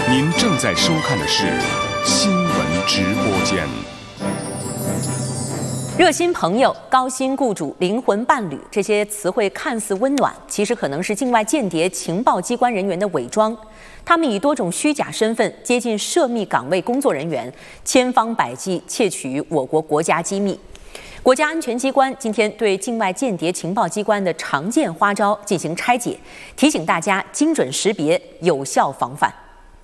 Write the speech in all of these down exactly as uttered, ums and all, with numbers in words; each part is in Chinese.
您正在收看的是新闻直播间。 热心朋友、高薪雇主、灵魂伴侣，这些词汇看似温暖，其实可能是境外间谍情报机关人员的伪装。他们以多种虚假身份接近涉密岗位工作人员，千方百计窃取我国国家机密。国家安全机关今天对境外间谍情报机关的常见花招进行拆解，提醒大家精准识别，有效防范。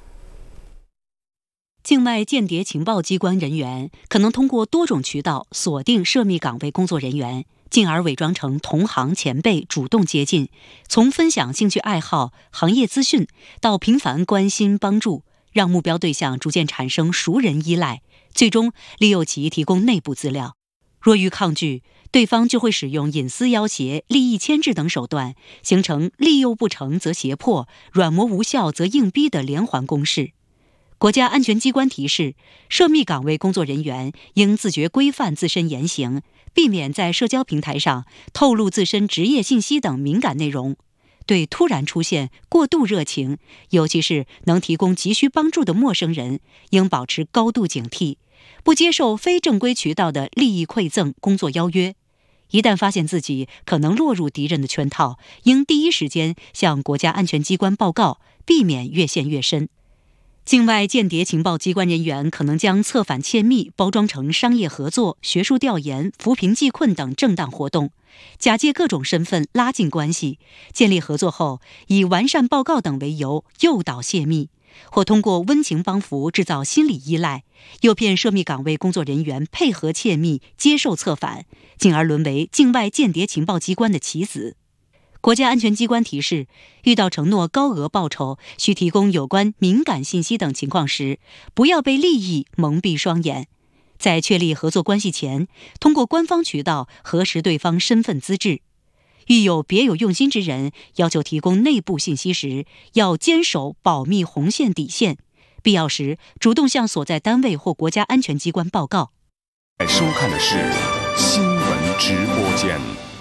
境外间谍情报机关人员可能通过多种渠道锁定涉密岗位工作人员，进而伪装成同行前辈主动接近，从分享兴趣爱好、行业资讯到频繁关心帮助，让目标对象逐渐产生熟人依赖，最终利诱其提供内部资料。若欲抗拒，对方就会使用隐私要挟、利益牵制等手段，形成利诱不成则胁迫、软磨无效则硬逼的连环攻势。国家安全机关提示，涉密岗位工作人员应自觉规范自身言行，避免在社交平台上透露自身职业信息等敏感内容。对突然出现过度热情，尤其是能提供急需帮助的陌生人，应保持高度警惕，不接受非正规渠道的利益馈赠、工作邀约。一旦发现自己可能落入敌人的圈套，应第一时间向国家安全机关报告，避免越陷越深。境外间谍情报机关人员可能将策反窃密包装成商业合作、学术调研、扶贫济困等正当活动，假借各种身份拉近关系，建立合作后以完善报告等为由诱导泄密，或通过温情帮扶制造心理依赖，诱骗涉密岗位工作人员配合窃密、接受策反，进而沦为境外间谍情报机关的棋子。国家安全机关提示，遇到承诺高额报酬、需提供有关敏感信息等情况时，不要被利益蒙蔽双眼。在确立合作关系前，通过官方渠道核实对方身份资质。遇有别有用心之人要求提供内部信息时，要坚守保密红线底线，必要时主动向所在单位或国家安全机关报告。 收看的是新闻直播间。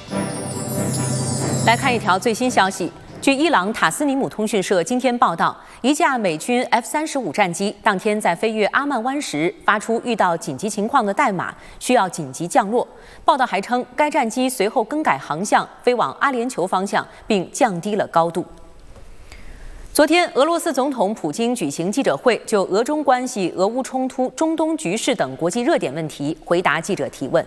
来看一条最新消息，据伊朗塔斯尼姆通讯社今天报道，一架美军 F 三十五战机当天在飞越阿曼湾时发出遇到紧急情况的代码，需要紧急降落。报道还称，该战机随后更改航向，飞往阿联酋方向，并降低了高度。昨天，俄罗斯总统普京举行记者会，就俄中关系、俄乌冲突、中东局势等国际热点问题回答记者提问。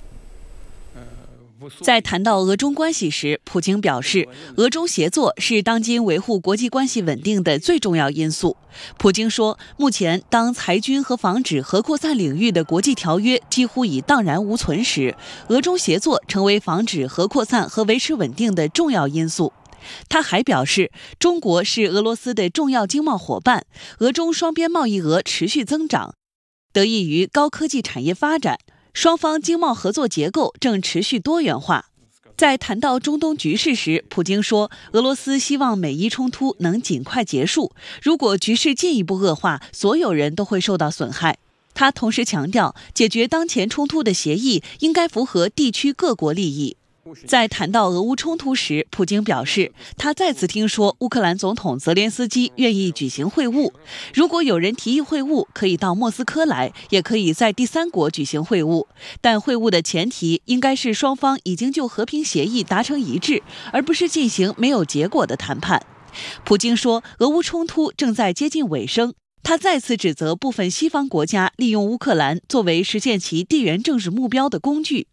在谈到俄中关系时，普京表示，俄中协作是当今维护国际关系稳定的最重要因素。普京说，目前当裁军和防止核扩散领域的国际条约几乎已荡然无存时，俄中协作成为防止核扩散和维持稳定的重要因素。他还表示，中国是俄罗斯的重要经贸伙伴，俄中双边贸易额持续增长，得益于高科技产业发展。双方经贸合作结构正持续多元化。在谈到中东局势时，普京说，俄罗斯希望美伊冲突能尽快结束，如果局势进一步恶化，所有人都会受到损害。他同时强调，解决当前冲突的协议应该符合地区各国利益。在谈到俄乌冲突时，普京表示，他再次听说乌克兰总统泽连斯基愿意举行会晤。如果有人提议会晤，可以到莫斯科来，也可以在第三国举行会晤，但会晤的前提应该是双方已经就和平协议达成一致，而不是进行没有结果的谈判。普京说，俄乌冲突正在接近尾声。他再次指责部分西方国家利用乌克兰作为实现其地缘政治目标的工具。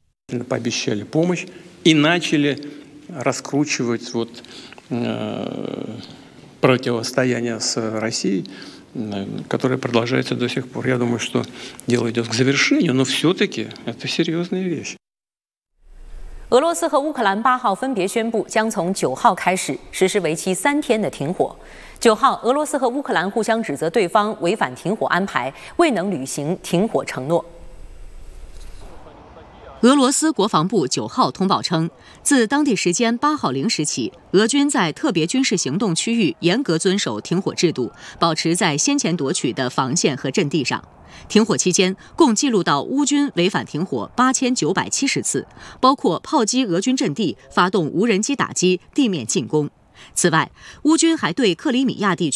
И начали раскручивать вот, э, противостояние с Россией, э, которое продолжается до сих пор. Я думаю, что дело идет к завершению, но все-таки это серьезная вещь. 俄罗斯和乌克兰八号分别宣布，将从九号开始实施为期三天的停火。九号，俄罗斯和乌克兰互相指责对方违反停火安排，未能履行停火承诺。俄罗斯国防部九号通报称，自当地时间八号零时起，俄军在特别军事行动区域严格遵守停火制度，保持在先前夺取的防线和阵地上。停火期间，共记录到乌军违反停火八千九百七十次，包括炮击俄军阵地、发动无人机打击、地面进攻。此外，乌军还对克里米亚地区